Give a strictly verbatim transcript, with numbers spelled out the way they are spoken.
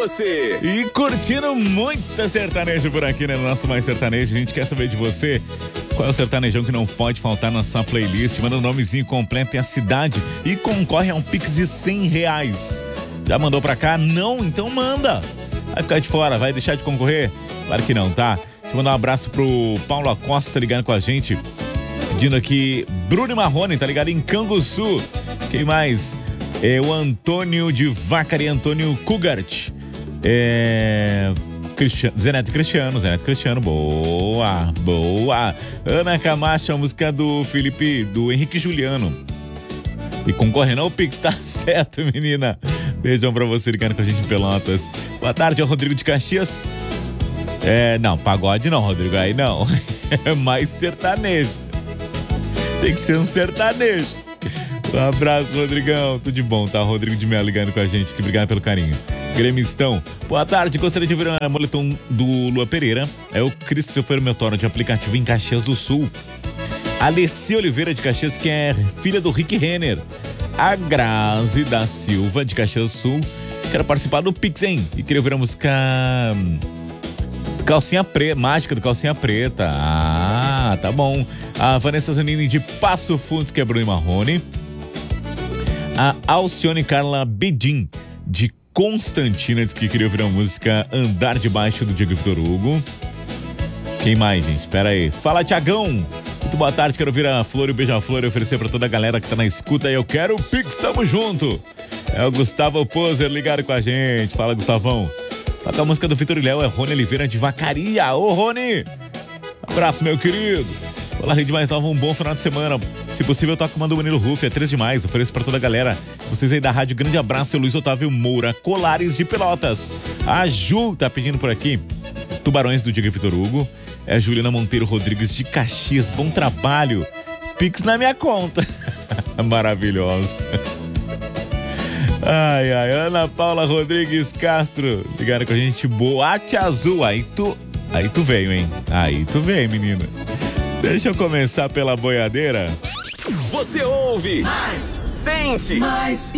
você. E curtindo muita sertanejo por aqui, né? No nosso Mais Sertanejo. A gente quer saber de você. Qual é o sertanejão que não pode faltar na sua playlist? Manda o um nomezinho completo e a cidade e concorre a um Pix de cem reais. Já mandou pra cá? Não? Então manda. Vai ficar de fora? Vai deixar de concorrer? Claro que não, tá? Deixa eu mandar um abraço pro Paulo Acosta ligando com a gente. Pedindo aqui Bruno Marrone, tá ligado? Em Canguçu. Quem mais? É o Antônio de Vacari, Antônio Kugart. É... Cristiano, Zeneto Cristiano, Zeneto Cristiano, boa, boa. Ana Camacho, a música do Felipe, do Henrique Juliano. E concorrendo ao Pix, tá certo, menina. Beijão pra você ligando com a gente em Pelotas. Boa tarde, é o Rodrigo de Caxias. É, não, pagode não, Rodrigo, aí não. É mais sertanejo. Tem que ser um sertanejo. Um abraço, Rodrigão. Tudo de bom, tá? Rodrigo de Melo ligando com a gente. Que obrigado pelo carinho. Gremistão. Boa tarde, gostaria de ouvir um moletom do Lua Pereira. É o Christopher Meltoro de aplicativo em Caxias do Sul. Alessia Oliveira de Caxias, que é filha do Rick Renner. A Grazi da Silva de Caxias do Sul. Quero participar do Pix, hein? E queria ouvir a música Calcinha Preta, Mágica do Calcinha Preta. Ah, tá bom. A Vanessa Zanini de Passo Fundo, que é Bruno Marrone. A Alcione Carla Bedin de Constantina, diz que queria ouvir a música Andar Debaixo do Diego Vitor Hugo. Quem mais, gente? Pera aí. Fala, Tiagão. Muito boa tarde, quero ouvir a Flor e o Beija-Flor e oferecer pra toda a galera que tá na escuta. Eu quero o Pix, tamo junto. É o Gustavo Poser ligado com a gente. Fala, Gustavão. Toca a música do Vitor e Léo, é Rony Oliveira de Vacaria. Ô, Rony. Abraço, meu querido. Olá, Rede Mais Nova, um bom final de semana. Se possível, toca uma do Manilo Ruff, é três demais. Ofereço pra toda a galera. Vocês aí da rádio, grande abraço, é o Luiz Otávio Moura, Colares de Pelotas. A Ju tá pedindo por aqui. Tubarões do Diego Vitor Hugo. É a Juliana Monteiro Rodrigues de Caxias. Bom trabalho. Pix na minha conta. Maravilhosa. Ai, ai, Ana Paula Rodrigues Castro. Ligaram com a gente. Boate Azul. Aí tu, aí tu veio, hein? Aí tu veio, menina. Deixa eu começar pela boiadeira. Você ouve, mais, sente, mais.